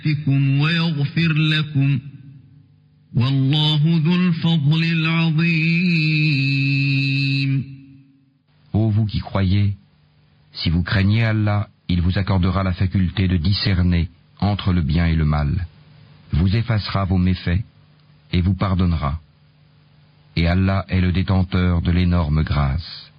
بكم ويغفر لكم والله ذو الفضل العظيم. Ô vous qui croyez, si vous craignez Allah, il vous accordera la faculté de discerner entre le bien et le mal, vous effacera vos méfaits et vous pardonnera. Et Allah est le détenteur de l'énorme grâce.